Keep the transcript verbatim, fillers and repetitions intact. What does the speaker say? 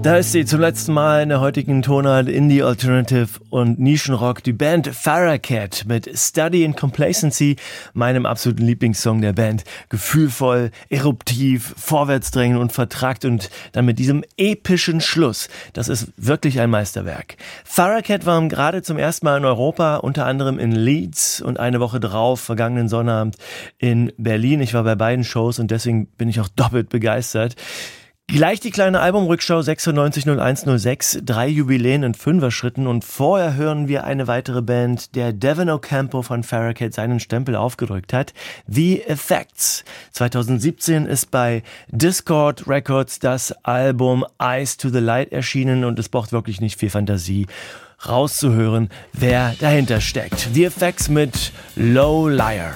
Da ist sie zum letzten Mal in der heutigen Tonart Indie, Alternative und Nischenrock. Die Band Farracat mit Study in Complacency, meinem absoluten Lieblingssong der Band. Gefühlvoll, eruptiv, vorwärtsdrängend und vertrackt und dann mit diesem epischen Schluss. Das ist wirklich ein Meisterwerk. Farracat waren gerade zum ersten Mal in Europa, unter anderem in Leeds und eine Woche drauf, vergangenen Sonnabend in Berlin. Ich war bei beiden Shows und deswegen bin ich auch doppelt begeistert. Gleich die kleine Albumrückschau sechsundneunzig null eins null sechs, drei Jubiläen in Fünfer-Schritten und vorher hören wir eine weitere Band, der Devin Ocampo von Farracat seinen Stempel aufgedrückt hat, The Effects. zwanzig siebzehn ist bei Discord Records das Album Eyes to the Light erschienen und es braucht wirklich nicht viel Fantasie rauszuhören, wer dahinter steckt. The Effects mit Low Liar.